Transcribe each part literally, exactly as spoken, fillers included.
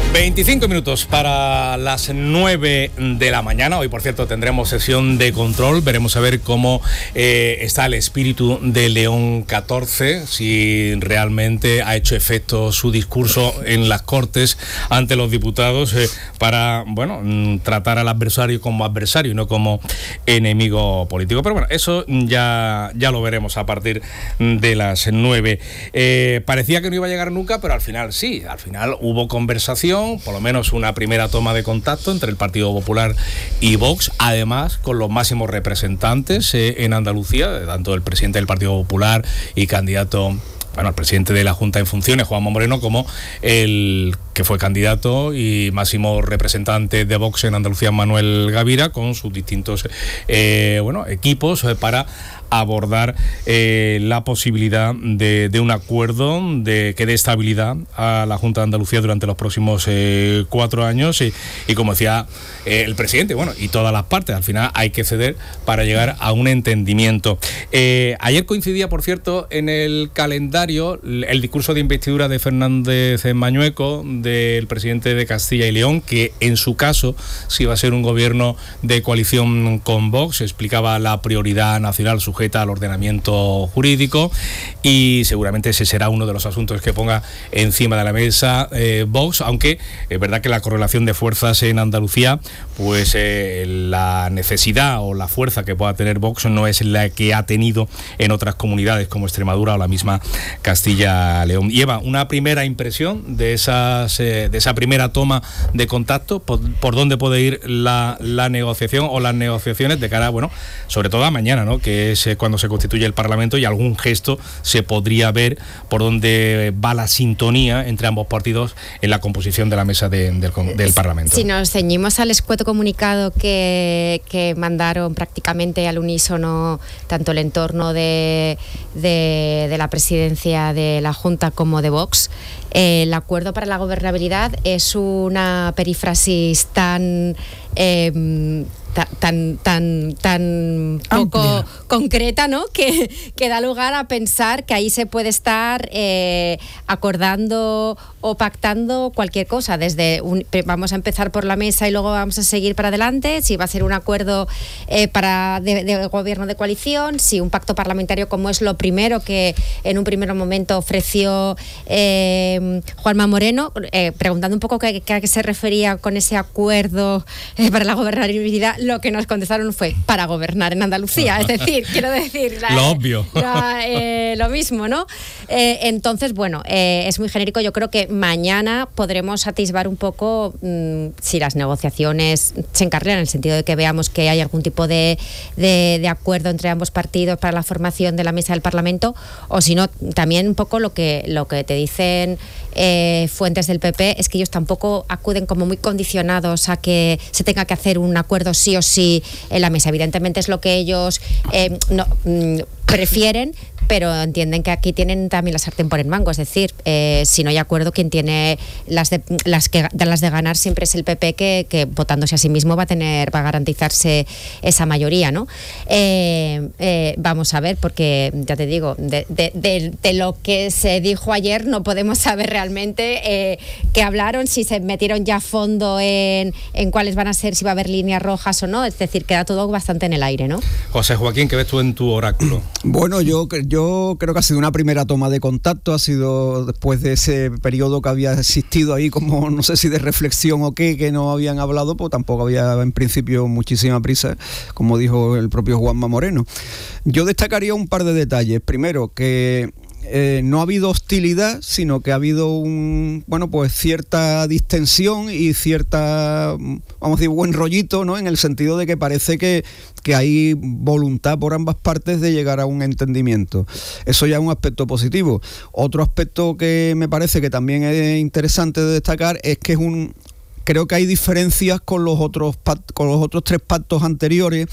veinticinco minutos para las nueve de la mañana. Hoy, por cierto, tendremos sesión de control. Veremos a ver cómo eh, está el espíritu de León catorce, si realmente ha hecho efecto su discurso en las Cortes ante los diputados eh, para, bueno, tratar al adversario como adversario y no como enemigo político. Pero bueno, eso ya, ya lo veremos a partir de las nueve. Eh, parecía que no iba a llegar nunca, pero al final sí. Al final hubo conversación, por lo menos una primera toma de contacto entre el Partido Popular y Vox, además con los máximos representantes eh, en Andalucía, tanto el presidente del Partido Popular y candidato, bueno, el presidente de la Junta en funciones, Juanma Moreno, como el que fue candidato y máximo representante de Vox en Andalucía, Manuel Gavira, con sus distintos eh, bueno, equipos eh, para abordar eh, la posibilidad de, de un acuerdo de que dé estabilidad a la Junta de Andalucía durante los próximos eh, cuatro años y, y como decía eh, el presidente, bueno, y todas las partes, al final hay que ceder para llegar a un entendimiento. Eh, ayer coincidía, por cierto, en el calendario el discurso de investidura de Fernández Mañueco, del presidente de Castilla y León, que en su caso si va a ser un gobierno de coalición con Vox, explicaba la prioridad nacional sujeta al ordenamiento jurídico y seguramente ese será uno de los asuntos que ponga encima de la mesa eh, Vox, aunque es verdad que la correlación de fuerzas en Andalucía, pues eh, la necesidad o la fuerza que pueda tener Vox no es la que ha tenido en otras comunidades como Extremadura o la misma Castilla-León. Lleva una primera impresión de esas eh, de esa primera toma de contacto, por, por dónde puede ir la, la negociación o las negociaciones de cara, bueno, sobre todo a mañana, ¿no?, que es cuando se constituye el Parlamento, y algún gesto se podría ver por dónde va la sintonía entre ambos partidos en la composición de la mesa de, del, del Parlamento. Si nos ceñimos al escueto comunicado que, que mandaron prácticamente al unísono tanto el entorno de, de, de la presidencia de la Junta como de Vox, eh, el acuerdo para la gobernabilidad es una perífrasis tan... Eh, tan tan tan poco amplia, concreta, ¿no?, que, que da lugar a pensar que ahí se puede estar eh, acordando o pactando cualquier cosa, desde un, vamos a empezar por la mesa y luego vamos a seguir para adelante, si va a ser un acuerdo eh, para de, de gobierno de coalición, si un pacto parlamentario, como es lo primero que en un primer momento ofreció eh, Juanma Moreno, eh, preguntando un poco qué, a qué se refería con ese acuerdo eh, para la gobernabilidad. Lo que nos contestaron fue para gobernar en Andalucía, es decir, quiero decir la, lo obvio, la, eh, lo mismo, ¿no? Eh, entonces, bueno, eh, es muy genérico. Yo creo que mañana podremos atisbar un poco mmm, si las negociaciones se encarrilan, en el sentido de que veamos que hay algún tipo de, de, de acuerdo entre ambos partidos para la formación de la mesa del Parlamento, o si no, también un poco lo que, lo que te dicen eh, fuentes del P P es que ellos tampoco acuden como muy condicionados a que se tenga que hacer un acuerdo sí o sí en la mesa. Evidentemente es lo que ellos eh, no, mm, prefieren, pero entienden que aquí tienen también la sartén por el mango, es decir, eh, si no hay acuerdo, quien tiene las de las que las de ganar siempre es el P P, que, que votándose a sí mismo va a tener, va a garantizarse esa mayoría, ¿no? Eh, eh, vamos a ver, porque ya te digo, de, de, de, de lo que se dijo ayer no podemos saber realmente eh, qué hablaron, si se metieron ya a fondo en, en cuáles van a ser, si va a haber líneas rojas o no, es decir, queda todo bastante en el aire, ¿no? José Joaquín, ¿qué ves tú en tu oráculo? Bueno, yo, yo creo que ha sido una primera toma de contacto, ha sido después de ese periodo que había existido ahí, como no sé si de reflexión o qué, que no habían hablado, pues tampoco había en principio muchísima prisa, como dijo el propio Juanma Moreno. Yo destacaría un par de detalles. Primero, que Eh, no ha habido hostilidad, sino que ha habido un, bueno, pues cierta distensión y cierta, vamos a decir, buen rollito, ¿no?, en el sentido de que parece que, que hay voluntad por ambas partes de llegar a un entendimiento. Eso ya es un aspecto positivo. Otro aspecto que me parece que también es interesante de destacar es que es un... Creo que hay diferencias con los otros con los otros tres pactos anteriores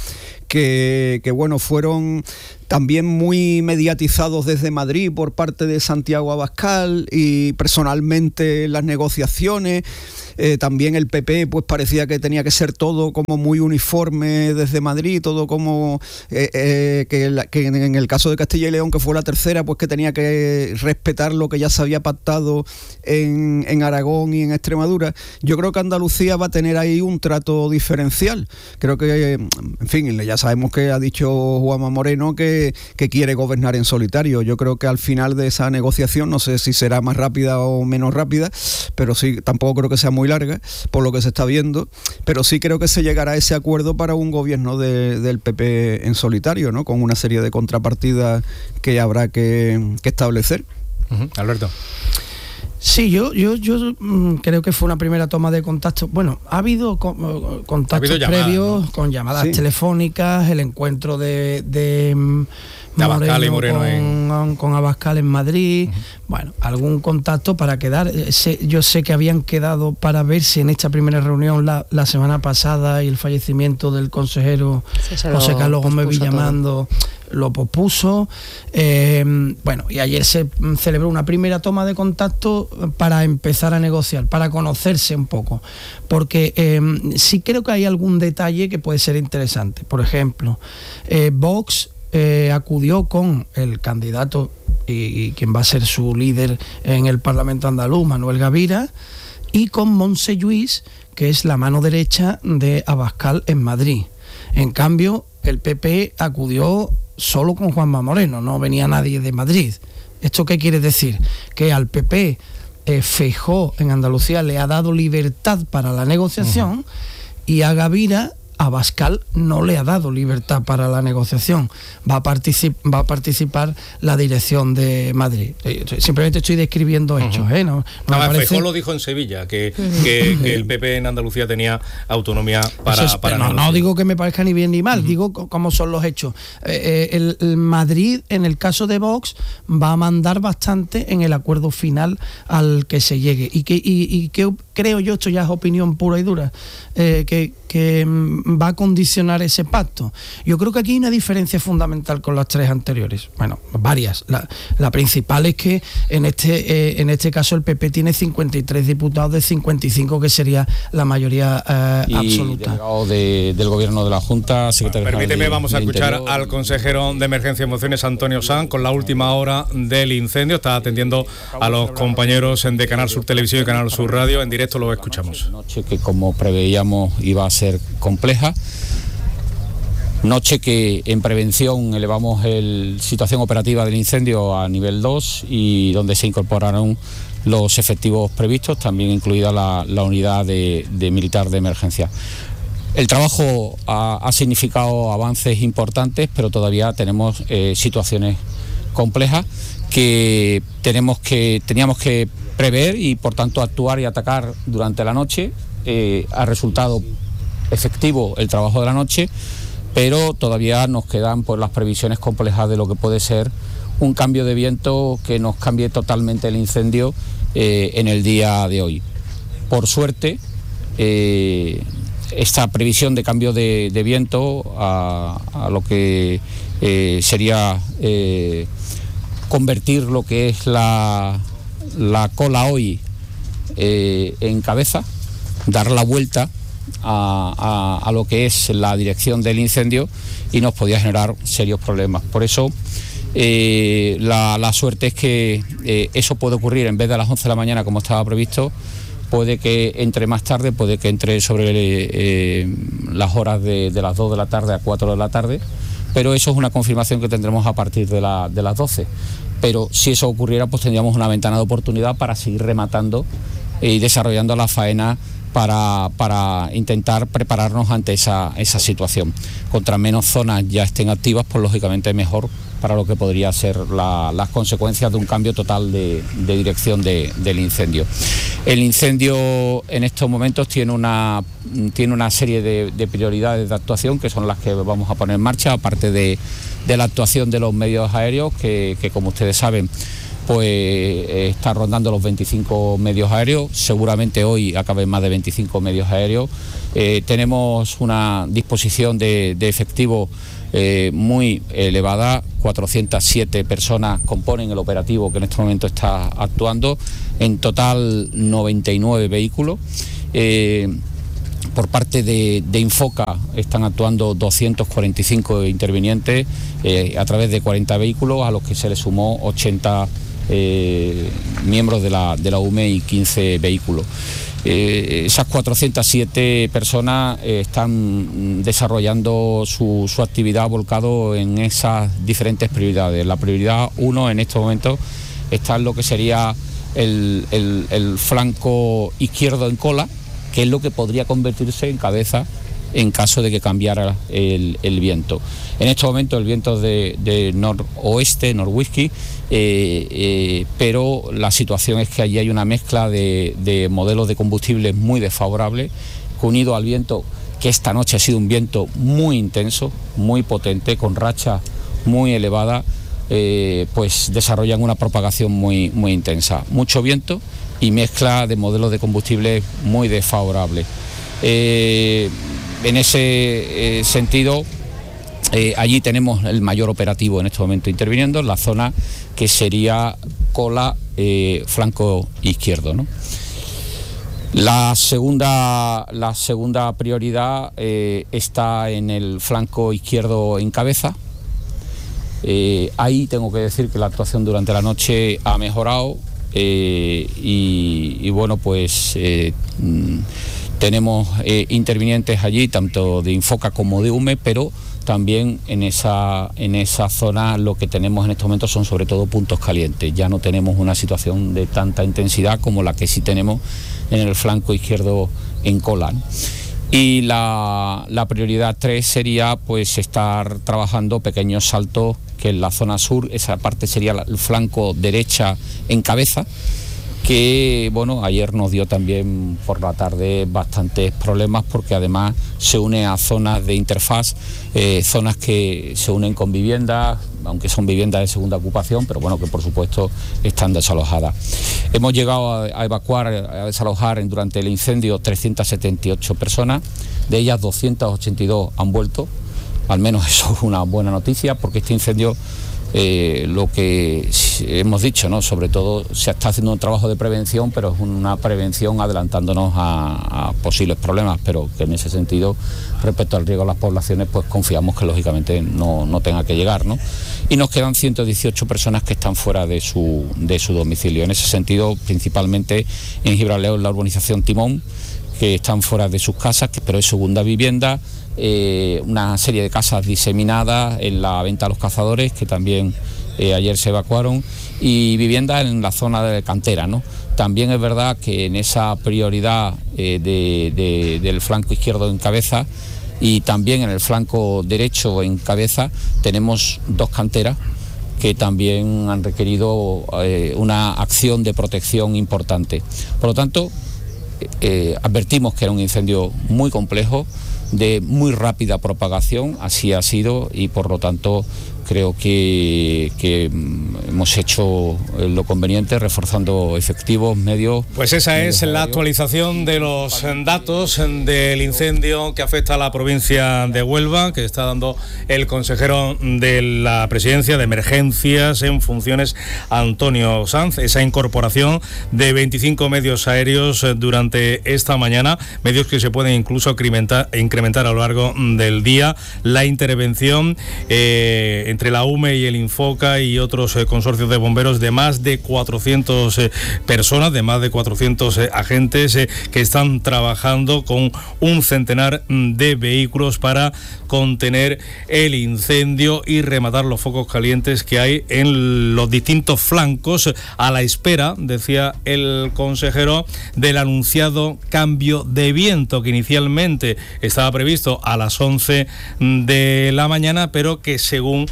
que, que bueno, fueron también muy mediatizados desde Madrid por parte de Santiago Abascal y personalmente las negociaciones. Eh, también el P P pues parecía que tenía que ser todo como muy uniforme desde Madrid, todo como eh, eh, que, la, que en el caso de Castilla y León, que fue la tercera, pues que tenía que respetar lo que ya se había pactado en, en Aragón y en Extremadura. Yo creo que Andalucía va a tener ahí un trato diferencial. Creo que, en fin, ya sabemos que ha dicho Juanma Moreno que, que quiere gobernar en solitario. Yo creo que al final de esa negociación, no sé si será más rápida o menos rápida, pero sí, tampoco creo que sea muy larga, por lo que se está viendo, pero sí creo que se llegará a ese acuerdo para un gobierno de, del P P en solitario, ¿no? Con una serie de contrapartidas que habrá que, que establecer. Uh-huh. Alberto. Sí, yo, yo, yo mmm, creo que fue una primera toma de contacto. Bueno, ha habido co- contactos ha habido llamadas, previos, ¿no? Con llamadas sí. telefónicas, el encuentro de, de, de Abascal y Moreno con, en... con Abascal en Madrid. Uh-huh. Bueno, algún contacto para quedar. Sé, yo sé que habían quedado para ver si en esta primera reunión la, la semana pasada y el fallecimiento del consejero sí, José Carlos Gómez Villamando lo pospuso. Eh, bueno, y ayer se celebró una primera toma de contacto para empezar a negociar, para conocerse un poco, porque eh, sí creo que hay algún detalle que puede ser interesante. Por ejemplo, eh, Vox eh, acudió con el candidato y, y quien va a ser su líder en el Parlamento andaluz, Manuel Gavira, y con Montse Lluís, que es la mano derecha de Abascal en Madrid. En cambio, el P P acudió solo con Juanma Moreno, no venía nadie de Madrid. ¿Esto qué quiere decir? Que al P P eh, Feijóo en Andalucía le ha dado libertad para la negociación, uh-huh. y a Gavira, Abascal no le ha dado libertad para la negociación. Va a, particip- va a participar la dirección de Madrid. Simplemente estoy describiendo hechos. Uh-huh. ¿eh? No, no no, parece... Feijóo lo dijo en Sevilla, que, uh-huh. que, que el P P en Andalucía tenía autonomía para... Es, para no, no digo que me parezca ni bien ni mal, uh-huh. digo cómo son los hechos. Eh, el, el Madrid, en el caso de Vox, va a mandar bastante en el acuerdo final al que se llegue. Y que, y, y que creo yo, esto ya es opinión pura y dura, eh, que, que va a condicionar ese pacto. Yo creo que aquí hay una diferencia fundamental con las tres anteriores. Bueno, varias. La, la principal es que en este eh, en este caso el P P tiene cincuenta y tres diputados de cincuenta y cinco, que sería la mayoría eh, y absoluta. Delegado de, del Gobierno de la Junta, secretario bueno, Permíteme, de, vamos a escuchar Interior. Al consejero de Emergencia y Emociones, Antonio Sanz, con la última hora del incendio. Está atendiendo a los compañeros de Canal Sur Televisión y Canal Sur Radio. En directo lo escuchamos. Noche que, como preveíamos, iba a ser compleja. Noche que en prevención elevamos la situación operativa del incendio a nivel dos y donde se incorporaron los efectivos previstos, también incluida la, la unidad de, de militar de emergencia. El trabajo ha, ha significado avances importantes, pero todavía tenemos eh, situaciones complejas que tenemos que teníamos que prever y por tanto actuar y atacar durante la noche. Eh, ha resultado efectivo el trabajo de la noche, pero todavía nos quedan pues las previsiones complejas de lo que puede ser un cambio de viento que nos cambie totalmente el incendio eh, en el día de hoy. Por suerte, eh, esta previsión de cambio de, de viento a, a lo que eh, sería eh, convertir lo que es la, la cola hoy eh, en cabeza, dar la vuelta A, a, a lo que es la dirección del incendio, y nos podía generar serios problemas. Por eso eh, la, la suerte es que eh, eso puede ocurrir en vez de a las once de la mañana como estaba previsto, puede que entre más tarde, puede que entre sobre eh, las horas de, de las dos de la tarde a cuatro de la tarde, pero eso es una confirmación que tendremos a partir de, la, de las doce. Pero si eso ocurriera, pues tendríamos una ventana de oportunidad para seguir rematando y desarrollando la faena Para, para intentar prepararnos ante esa, esa situación. Contra menos zonas ya estén activas, pues lógicamente mejor para lo que podría ser la, las consecuencias de un cambio total de, de dirección de, del incendio. El incendio en estos momentos tiene una, tiene una serie de, de prioridades de actuación que son las que vamos a poner en marcha, aparte de, de la actuación de los medios aéreos, que, que como ustedes saben, pues eh, está rondando los veinticinco medios aéreos, seguramente hoy acaben más de veinticinco medios aéreos. Eh, tenemos una disposición de, de efectivo eh, muy elevada, cuatrocientas siete personas componen el operativo que en este momento está actuando, en total noventa y nueve vehículos. Eh, Por parte de, de Infoca están actuando doscientos cuarenta y cinco intervinientes eh, a través de cuarenta vehículos, a los que se le sumó ochenta eh, miembros de la, de la U M E y quince vehículos. Eh, esas cuatrocientas siete personas eh, están desarrollando su, su actividad volcado en esas diferentes prioridades. La prioridad uno en estos momentos está en lo que sería el, el, el flanco izquierdo en cola, que es lo que podría convertirse en cabeza en caso de que cambiara el, el viento. En estos momentos el viento es de, de noroeste, norwhisky, eh, eh, pero la situación es que allí hay una mezcla de, de modelos de combustibles muy desfavorables, que unido al viento, que esta noche ha sido un viento muy intenso, muy potente, con rachas muy elevadas, eh, pues desarrollan una propagación muy, muy intensa. Mucho viento y mezcla de modelos de combustible muy desfavorables. Eh, en ese eh, sentido, eh, allí tenemos el mayor operativo en este momento interviniendo, en la zona que sería cola, eh, flanco izquierdo, ¿no? La segunda, la segunda prioridad eh, está en el flanco izquierdo en cabeza. Eh, ahí tengo que decir que la actuación durante la noche ha mejorado. Eh, y, y bueno, pues eh, tenemos eh, intervinientes allí, tanto de Infoca como de U M E, pero también en esa, en esa zona lo que tenemos en estos momentos son sobre todo puntos calientes. Ya no tenemos una situación de tanta intensidad como la que sí tenemos en el flanco izquierdo en cola, ¿no? Y la, la prioridad tres sería pues estar trabajando pequeños saltos, que en la zona sur, esa parte sería el flanco derecha en cabeza, que bueno, ayer nos dio también por la tarde bastantes problemas, porque además se une a zonas de interfaz, eh, zonas que se unen con viviendas, aunque son viviendas de segunda ocupación, pero bueno, que por supuesto están desalojadas. Hemos llegado a, a evacuar, a desalojar en, durante el incendio trescientas setenta y ocho personas, de ellas doscientas ochenta y dos han vuelto. Al menos eso es una buena noticia, porque este incendio, eh, lo que hemos dicho, ¿no? Sobre todo se está haciendo un trabajo de prevención, pero es una prevención adelantándonos a, a posibles problemas, pero que en ese sentido, respecto al riesgo a las poblaciones, pues confiamos que lógicamente no, no tenga que llegar, ¿no? Y nos quedan ciento dieciocho personas que están fuera de su, de su domicilio. En ese sentido, principalmente en Gibraleón, la urbanización Timón, que están fuera de sus casas, que, pero es segunda vivienda. Eh, una serie de casas diseminadas en la venta a los cazadores, que también eh, ayer se evacuaron, y viviendas en la zona de cantera, ¿no? También es verdad que en esa prioridad eh, de, de, del flanco izquierdo en cabeza y también en el flanco derecho en cabeza tenemos dos canteras que también han requerido eh, una acción de protección importante. Por lo tanto, eh, advertimos que era un incendio muy complejo, de muy rápida propagación, así ha sido, y por lo tanto creo que, que hemos hecho lo conveniente, reforzando efectivos, medios. Pues esa es la actualización de los datos del incendio que afecta a la provincia de Huelva, que está dando el consejero de la Presidencia de Emergencias en funciones, Antonio Sanz. Esa incorporación de veinticinco medios aéreos durante esta mañana, medios que se pueden incluso incrementar, incrementar a lo largo del día. La intervención eh, entre la U M E y el Infoca y otros eh, consorcios de bomberos de más de cuatrocientas eh, personas, de más de cuatrocientos eh, agentes eh, que están trabajando con un centenar de vehículos para contener el incendio y rematar los focos calientes que hay en los distintos flancos, a la espera, decía el consejero, del anunciado cambio de viento, que inicialmente estaba previsto a las once de la mañana, pero que según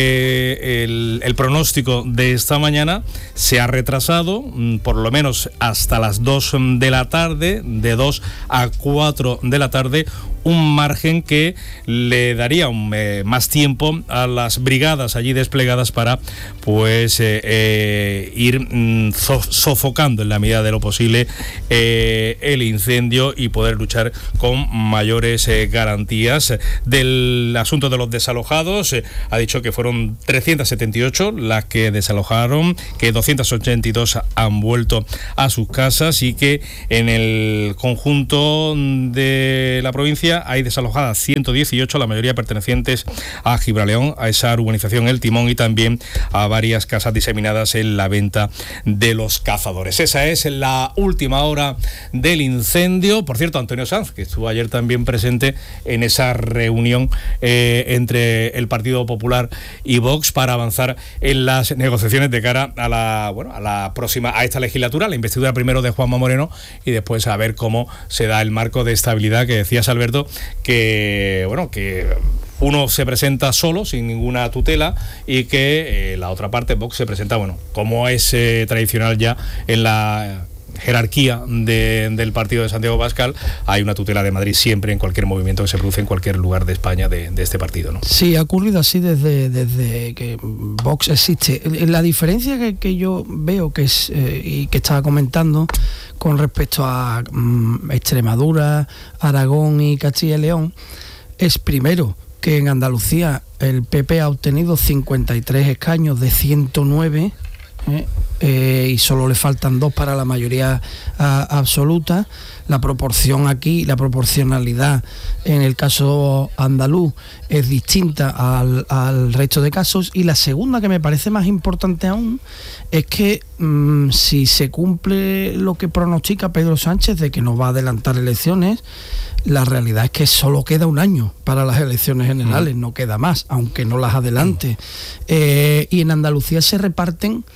eh, el, el pronóstico de esta mañana se ha retrasado por lo menos hasta las dos de la tarde, de dos a cuatro de la tarde, un margen que le daría un, eh, más tiempo a las brigadas allí desplegadas para pues eh, eh, ir mm, so, sofocando en la medida de lo posible eh, el incendio y poder luchar con mayores eh, garantías. Del asunto de los desalojados, eh, ha dicho que fueron trescientas setenta y ocho las que desalojaron, que doscientas ochenta y dos han vuelto a sus casas y que en el conjunto de la provincia hay desalojadas ciento dieciocho, la mayoría pertenecientes a Gibraleón, a esa urbanización El Timón, y también a varias casas diseminadas en la venta de los cazadores. Esa es la última hora del incendio. Por cierto, Antonio Sanz, que estuvo ayer también presente en esa reunión eh, entre el Partido Popular y Vox para avanzar en las negociaciones de cara a la, bueno, a la próxima, a esta legislatura, la investidura primero de Juanma Moreno y después a ver cómo se da el marco de estabilidad que decías, Alberto, que bueno, que uno se presenta solo, sin ninguna tutela, y que eh, la otra parte, Vox, se presenta, bueno, como es eh, tradicional ya en la jerarquía de, del partido de Santiago Abascal, hay una tutela de Madrid siempre en cualquier movimiento que se produce en cualquier lugar de España de, de este partido, ¿no? Sí, ha ocurrido así desde, desde que Vox existe. La diferencia que, que yo veo que es eh, y que estaba comentando con respecto a um, Extremadura, Aragón y Castilla y León es, primero, que en Andalucía el P P ha obtenido cincuenta y tres escaños de ciento nueve, ¿eh? Eh, y solo le faltan dos para la mayoría a, absoluta. La proporción aquí, la proporcionalidad en el caso andaluz es distinta al, al resto de casos. Y la segunda, que me parece más importante aún, es que mmm, si se cumple lo que pronostica Pedro Sánchez de que no va a adelantar elecciones, la realidad es que solo queda un año para las elecciones generales, no queda más, aunque no las adelante. Eh, y en Andalucía se reparten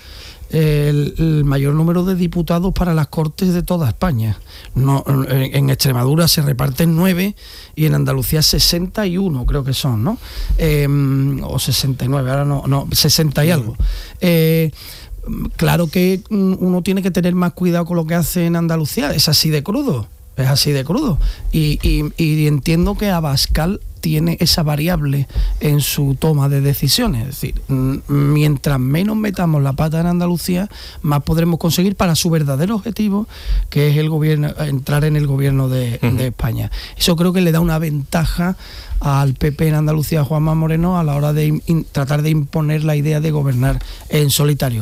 El, el mayor número de diputados para las Cortes de toda España. No, en, en Extremadura se reparten nueve y en Andalucía sesenta y uno, creo que son, ¿no? Eh, o sesenta y nueve, ahora no, no, sesenta y algo. Eh, claro que uno tiene que tener más cuidado con lo que hace en Andalucía, es así de crudo, es así de crudo. Y, y, y entiendo que Abascal tiene esa variable en su toma de decisiones. Es decir, mientras menos metamos la pata en Andalucía, más podremos conseguir para su verdadero objetivo, que es el gobierno, entrar en el gobierno de, uh-huh. de España. Eso creo que le da una ventaja al P P en Andalucía, a Juanma Moreno, a la hora de in, tratar de imponer la idea de gobernar en solitario.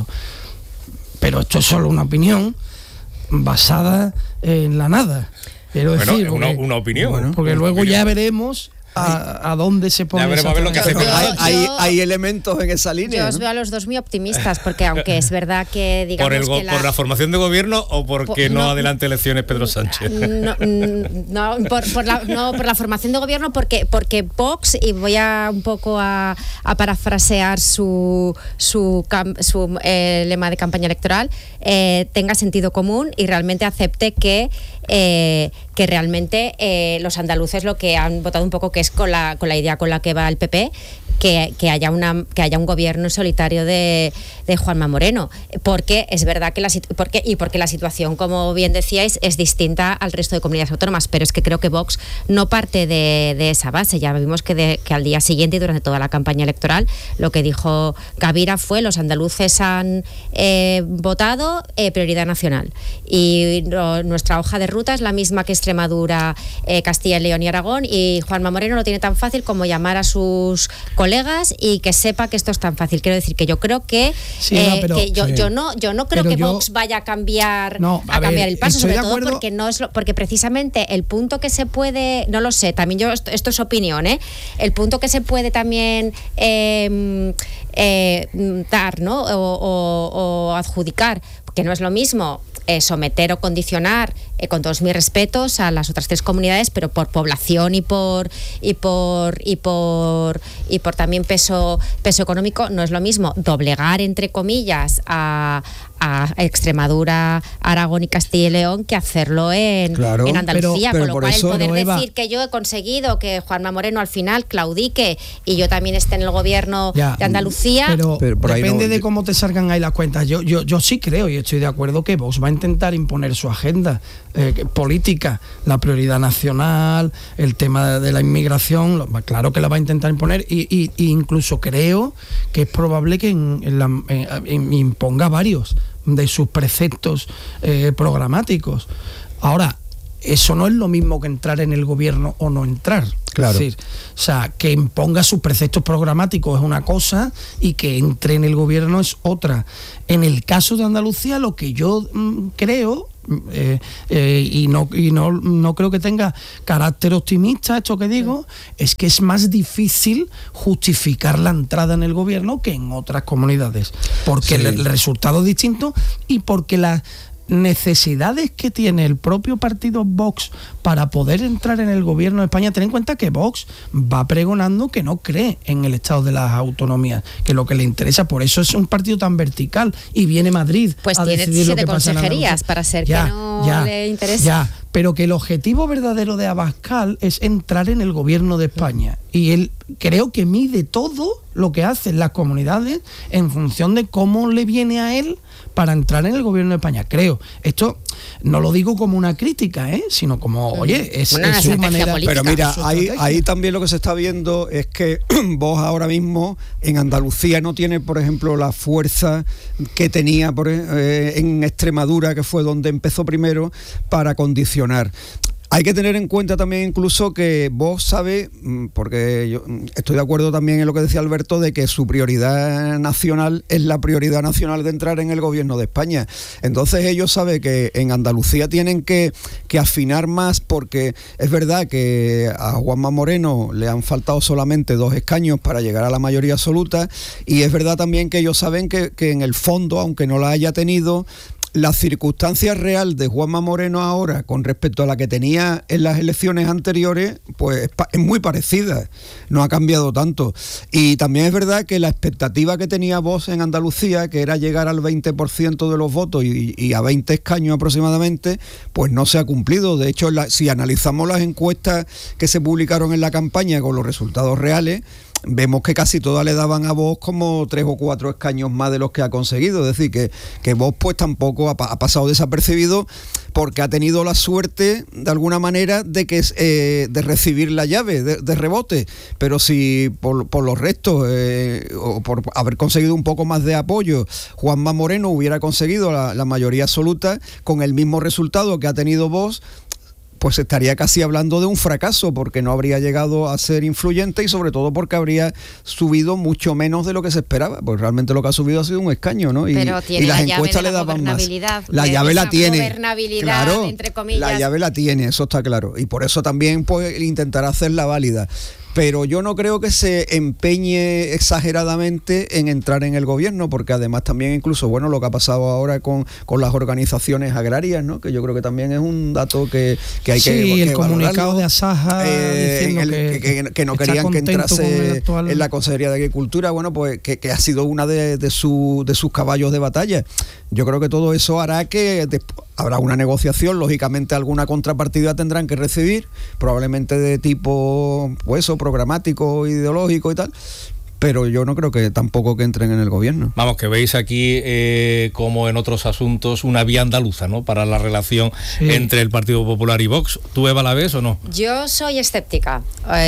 Pero esto es solo una opinión basada en la nada. Quiero bueno, decir, una, porque, una opinión. Bueno, porque una luego opinión. ya veremos A, a dónde se pone. Ya veremos a ver lo que hace. Yo, hay, yo, hay, hay elementos en esa línea. Yo os ¿no? veo a los dos muy optimistas, porque aunque es verdad que digamos ¿Por, el go- que la, ¿Por la formación de gobierno o porque por, no, no adelante elecciones Pedro Sánchez? No, no, por, por la, no por la formación de gobierno, porque porque Vox, y voy a un poco a, a parafrasear su su, su eh, lema de campaña electoral, eh, tenga sentido común y realmente acepte que eh, que realmente eh, los andaluces lo que han votado un poco que es con la con la idea con la que va el P P, que, que haya una que haya un gobierno solitario de, de Juanma Moreno, porque es verdad que la porque y porque la situación, como bien decíais, es distinta al resto de comunidades autónomas, pero es que creo que Vox no parte de, de esa base. Ya vimos que, de, que al día siguiente y durante toda la campaña electoral lo que dijo Gavira fue: los andaluces han eh, votado eh, prioridad nacional, y no, nuestra hoja de ruta es la misma que Extremadura, eh, Castilla y León y Aragón, y Juanma Moreno lo tiene tan fácil como llamar a sus colegas y que sepa que esto es tan fácil. Quiero decir que yo creo que, sí, eh, no, pero, que yo, sí. yo no yo no creo pero que yo, Vox vaya a cambiar no, a, a cambiar ver, el paso, sobre todo porque no es lo, porque precisamente el punto que se puede, no lo sé, también yo esto, esto es opinión, ¿eh? El punto que se puede también eh, eh, dar, ¿no? O, o, o adjudicar, que no es lo mismo eh, someter o condicionar, eh, con todos mis respetos, a las otras tres comunidades, pero por población y por y por y por y por también peso peso económico, no es lo mismo doblegar, entre comillas, a, a Extremadura, Aragón y Castilla y León que hacerlo en, claro, en Andalucía, pero, pero con lo por cual eso, el poder no, decir Eva, que yo he conseguido que Juanma Moreno al final claudique y yo también esté en el gobierno ya, de Andalucía. Pero, pero por ahí depende no, de cómo te salgan ahí las cuentas. Yo, yo, yo sí creo y estoy de acuerdo que Vox va a intentar imponer su agenda eh, política, la prioridad nacional, el tema de la inmigración, lo, claro que la va a intentar imponer y, y, y incluso creo que es probable que en, en la, en, en, imponga varios de sus preceptos eh, programáticos. Ahora, eso no es lo mismo que entrar en el gobierno o no entrar. Claro. Es decir, o sea, que imponga sus preceptos programáticos es una cosa y que entre en el gobierno es otra. En el caso de Andalucía, lo que yo mmm, creo, eh, eh, y, no, y no, no creo que tenga carácter optimista esto que digo, es que es más difícil justificar la entrada en el gobierno que en otras comunidades. Porque sí. el, el resultado es distinto y porque la necesidades que tiene el propio partido Vox para poder entrar en el gobierno de España. Ten en cuenta que Vox va pregonando que no cree en el estado de las autonomías, que lo que le interesa, por eso es un partido tan vertical y viene Madrid pues a tiene decidir lo siete que pasa en consejerías para ser ya, que no ya, le interesa. Ya, pero que el objetivo verdadero de Abascal es entrar en el gobierno de España y él creo que mide todo lo que hacen las comunidades en función de cómo le viene a él para entrar en el gobierno de España. Creo, esto no lo digo como una crítica, ¿eh? sino como, oye, es, una es su manera política. Pero mira, ahí, ahí también lo que se está viendo es que Vox ahora mismo en Andalucía no tiene, por ejemplo, la fuerza que tenía por, eh, en Extremadura, que fue donde empezó primero, para condicionar. Hay que tener en cuenta también incluso que Vox sabe, porque yo estoy de acuerdo también en lo que decía Alberto, de que su prioridad nacional es la prioridad nacional de entrar en el gobierno de España. Entonces ellos saben que en Andalucía tienen que, que afinar más, porque es verdad que a Juanma Moreno le han faltado solamente dos escaños para llegar a la mayoría absoluta, y es verdad también que ellos saben que, que en el fondo, aunque no la haya tenido, la circunstancia real de Juanma Moreno ahora con respecto a la que tenía en las elecciones anteriores, pues es, pa- es muy parecida, no ha cambiado tanto. Y también es verdad que la expectativa que tenía Vox en Andalucía, que era llegar al veinte por ciento de los votos y, y a veinte escaños aproximadamente, pues no se ha cumplido. De hecho, la, si analizamos las encuestas que se publicaron en la campaña con los resultados reales, vemos que casi todas le daban a Vox como tres o cuatro escaños más de los que ha conseguido. Es decir, que, que Vox pues tampoco ha, ha pasado desapercibido, porque ha tenido la suerte de alguna manera de que eh, de recibir la llave de, de rebote. Pero si por, por los restos eh, o por haber conseguido un poco más de apoyo, Juanma Moreno hubiera conseguido la, la mayoría absoluta con el mismo resultado que ha tenido Vox, pues estaría casi hablando de un fracaso, porque no habría llegado a ser influyente y sobre todo porque habría subido mucho menos de lo que se esperaba, pues realmente lo que ha subido ha sido un escaño, ¿no? Y, pero tiene y las la encuestas llave de le la daban más. de La llave la tiene. Gobernabilidad, claro, entre comillas. la llave la tiene, eso está claro. Y por eso también pues intentará hacerla válida. Pero yo no creo que se empeñe exageradamente en entrar en el gobierno, porque además también incluso, bueno, lo que ha pasado ahora con, con las organizaciones agrarias, ¿no? Que yo creo que también es un dato que, que hay sí, que, que el comunicado valorarlo. de Asaja eh, diciendo el, que, que, que, que no querían que entrase actual... en la Consejería de Agricultura, bueno, pues que, que ha sido una de, de, su, de sus caballos de batalla. Yo creo que todo eso hará que después habrá una negociación, lógicamente alguna contrapartida tendrán que recibir, probablemente de tipo, pues eso, programático, ideológico y tal, pero yo no creo que tampoco que entren en el gobierno. Vamos, que veis aquí, eh, como en otros asuntos, una vía andaluza, ¿no?, para la relación sí. entre el Partido Popular y Vox. ¿Tú, Eva, la ves o no? Yo soy escéptica.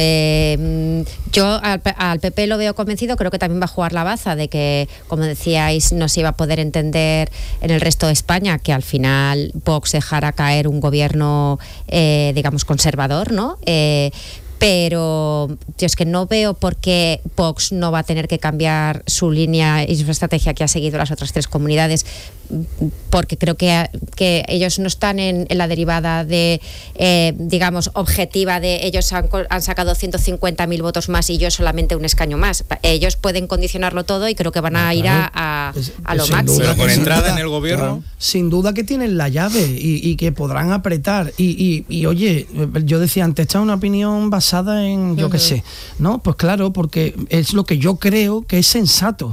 Eh, yo al, al P P lo veo convencido, creo que también va a jugar la baza de que, como decíais, no se iba a poder entender en el resto de España que al final Vox dejara caer un gobierno, eh, digamos, conservador, ¿no? Eh, pero yo es que no veo por qué Vox no va a tener que cambiar su línea y su estrategia que ha seguido las otras tres comunidades, porque creo que, que ellos no están en, en la derivada de, eh, digamos, objetiva de ellos han, han sacado ciento cincuenta mil votos más y yo solamente un escaño más. Ellos pueden condicionarlo todo y creo que van a ir a, a, a lo máximo. Pero con entrada en el gobierno... Claro. Sin duda que tienen la llave y, y que podrán apretar. Y, y, y oye, yo decía antes, esta es una opinión basada en, yo uh-huh. qué sé, ¿no? Pues claro, porque es lo que yo creo que es sensato.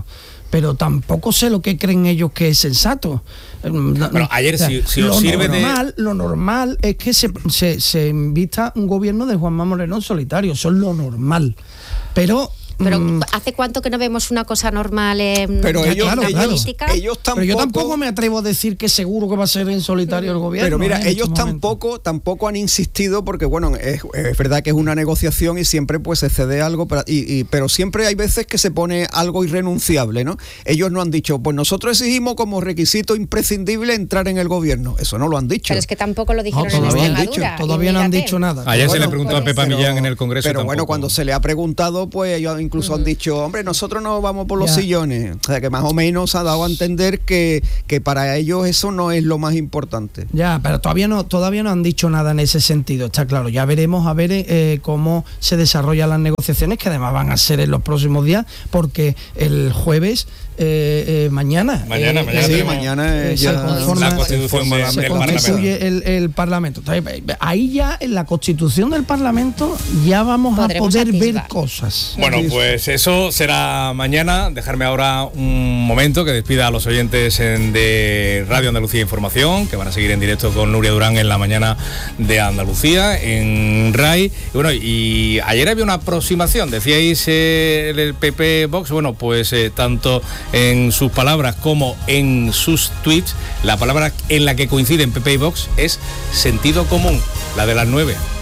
pero tampoco sé lo que creen ellos que es sensato. Bueno, ayer o sea, si, si os lo sirve normal, de... Lo normal es que se, se, se invista un gobierno de Juanma Moreno en solitario, eso es lo normal. Pero... Pero ¿hace cuánto que no vemos una cosa normal en pero la ellos, política? Ellos tampoco, pero yo tampoco me atrevo a decir que seguro que va a ser en solitario el gobierno. Pero mira, ¿eh? ellos tampoco, tampoco han insistido porque, bueno, es, es verdad que es una negociación y siempre pues se cede algo, pero, y, y, pero siempre hay veces que se pone algo irrenunciable, ¿no? Ellos no han dicho, pues nosotros exigimos como requisito imprescindible entrar en el gobierno. Eso no lo han dicho. Pero es que tampoco lo dijeron no, en Extremadura. Dicho, todavía no han dicho nada. Ayer bueno, se le preguntó a Pepa Millán en el Congreso. Pero tampoco. bueno, cuando se le ha preguntado, pues ellos incluso mm. han dicho, hombre, nosotros no vamos por los ya. sillones. O sea, que más o menos ha dado a entender que, que para ellos eso no es lo más importante. Ya, pero todavía no todavía no han dicho nada en ese sentido, está claro. Ya veremos a ver eh, cómo se desarrollan las negociaciones, que además van a ser en los próximos días, porque el jueves... Eh, eh, mañana mañana, eh, mañana, sí, sí, mañana eh, se conforma la constitución de, se del constituye el, el Parlamento. Entonces, ahí ya en la constitución del Parlamento ya vamos Podremos a poder atisbar. ver cosas. Bueno, pues eso será mañana. Dejarme ahora un momento que despida a los oyentes en, de Radio Andalucía Información, que van a seguir en directo con Nuria Durán en la mañana de Andalucía en R A I. Y bueno, y ayer había una aproximación, decíais eh, el P P Vox, bueno, pues eh, tanto en sus palabras como en sus tweets, la palabra en la que coinciden P P y Vox es sentido común, la de las nueve.